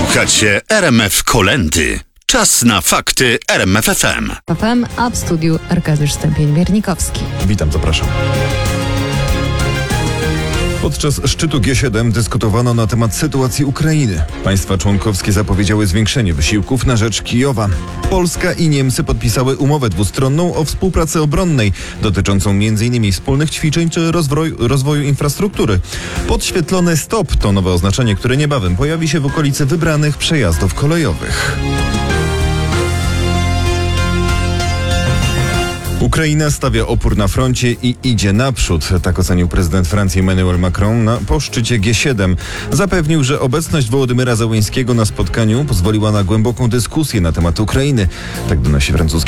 Słuchacie RMF Kolędy. Czas na fakty RMF FM. FM, a w studiu Arkadiusz Stępień-Miernikowski. Witam, zapraszam. Podczas szczytu G7 dyskutowano na temat sytuacji Ukrainy. Państwa członkowskie zapowiedziały zwiększenie wysiłków na rzecz Kijowa. Polska i Niemcy podpisały umowę dwustronną o współpracy obronnej, dotyczącą m.in. wspólnych ćwiczeń czy rozwoju infrastruktury. Podświetlone STOP to nowe oznaczenie, które niebawem pojawi się w okolicy wybranych przejazdów kolejowych. Ukraina stawia opór na froncie i idzie naprzód, tak ocenił prezydent Francji Emmanuel Macron po szczycie G7. Zapewnił, że obecność Wołodymyra Zełenskiego na spotkaniu pozwoliła na głęboką dyskusję na temat Ukrainy. Tak donosi francuski